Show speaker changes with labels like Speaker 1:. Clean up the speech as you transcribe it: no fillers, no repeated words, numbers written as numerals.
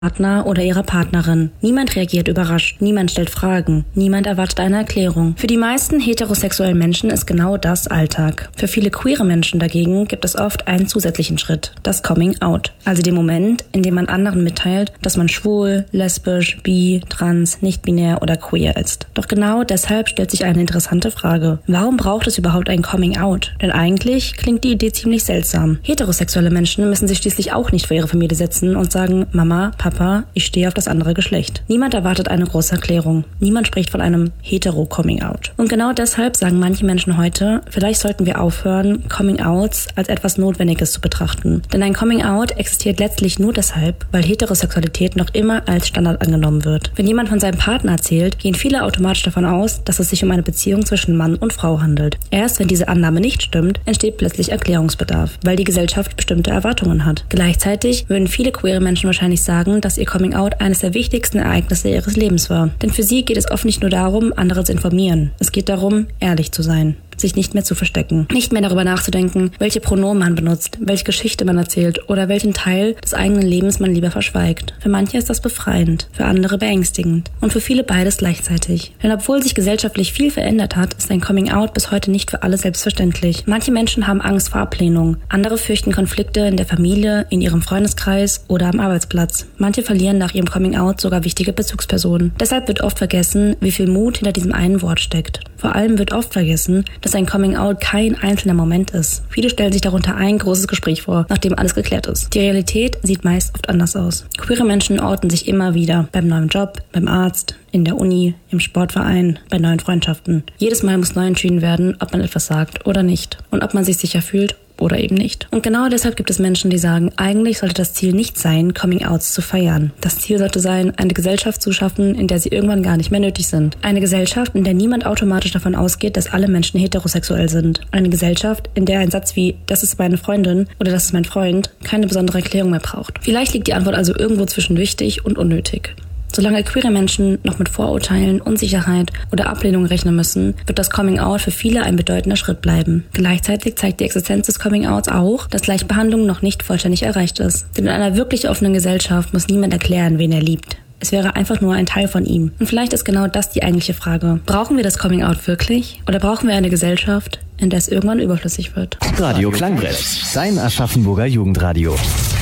Speaker 1: Partner oder ihrer Partnerin. Niemand reagiert überrascht, niemand stellt Fragen, niemand erwartet eine Erklärung. Für die meisten heterosexuellen Menschen ist genau das Alltag. Für viele queere Menschen dagegen gibt es oft einen zusätzlichen Schritt, das Coming Out. Also den Moment, in dem man anderen mitteilt, dass man schwul, lesbisch, bi, trans, nicht-binär oder queer ist. Doch genau deshalb stellt sich eine interessante Frage. Warum braucht es überhaupt ein Coming Out? Denn eigentlich klingt die Idee ziemlich seltsam. Heterosexuelle Menschen müssen sich schließlich auch nicht vor ihre Familie setzen und sagen, Mama, Papa, ich stehe auf das andere Geschlecht. Niemand erwartet eine große Erklärung. Niemand spricht von einem Hetero-Coming-out. Und genau deshalb sagen manche Menschen heute, vielleicht sollten wir aufhören, Coming-outs als etwas Notwendiges zu betrachten. Denn ein Coming-out existiert letztlich nur deshalb, weil Heterosexualität noch immer als Standard angenommen wird. Wenn jemand von seinem Partner erzählt, gehen viele automatisch davon aus, dass es sich um eine Beziehung zwischen Mann und Frau handelt. Erst wenn diese Annahme nicht stimmt, entsteht plötzlich Erklärungsbedarf, weil die Gesellschaft bestimmte Erwartungen hat. Gleichzeitig würden viele queere Menschen wahrscheinlich sagen, dass ihr Coming-out eines der wichtigsten Ereignisse ihres Lebens war. Denn für sie geht es oft nicht nur darum, andere zu informieren. Es geht darum, ehrlich zu sein. Sich nicht mehr zu verstecken. Nicht mehr darüber nachzudenken, welche Pronomen man benutzt, welche Geschichte man erzählt oder welchen Teil des eigenen Lebens man lieber verschweigt. Für manche ist das befreiend, für andere beängstigend und für viele beides gleichzeitig. Denn obwohl sich gesellschaftlich viel verändert hat, ist ein Coming-out bis heute nicht für alle selbstverständlich. Manche Menschen haben Angst vor Ablehnung, andere fürchten Konflikte in der Familie, in ihrem Freundeskreis oder am Arbeitsplatz. Manche verlieren nach ihrem Coming-out sogar wichtige Bezugspersonen. Deshalb wird oft vergessen, wie viel Mut hinter diesem einen Wort steckt. Vor allem wird oft vergessen, dass ein Coming-out kein einzelner Moment ist. Viele stellen sich darunter ein großes Gespräch vor, nachdem alles geklärt ist. Die Realität sieht meist oft anders aus. Queere Menschen orten sich immer wieder beim neuen Job, beim Arzt, in der Uni, im Sportverein, bei neuen Freundschaften. Jedes Mal muss neu entschieden werden, ob man etwas sagt oder nicht und ob man sich sicher fühlt oder eben nicht. Und genau deshalb gibt es Menschen, die sagen, eigentlich sollte das Ziel nicht sein, Coming-outs zu feiern. Das Ziel sollte sein, eine Gesellschaft zu schaffen, in der sie irgendwann gar nicht mehr nötig sind. Eine Gesellschaft, in der niemand automatisch davon ausgeht, dass alle Menschen heterosexuell sind. Eine Gesellschaft, in der ein Satz wie, das ist meine Freundin oder das ist mein Freund, keine besondere Erklärung mehr braucht. Vielleicht liegt die Antwort also irgendwo zwischen wichtig und unnötig. Solange queere Menschen noch mit Vorurteilen, Unsicherheit oder Ablehnung rechnen müssen, wird das Coming-out für viele ein bedeutender Schritt bleiben. Gleichzeitig zeigt die Existenz des Coming-outs auch, dass Gleichbehandlung noch nicht vollständig erreicht ist. Denn in einer wirklich offenen Gesellschaft muss niemand erklären, wen er liebt. Es wäre einfach nur ein Teil von ihm. Und vielleicht ist genau das die eigentliche Frage. Brauchen wir das Coming-out wirklich? Oder brauchen wir eine Gesellschaft, in der es irgendwann überflüssig wird?
Speaker 2: Radio Klangbrett, dein Aschaffenburger Jugendradio.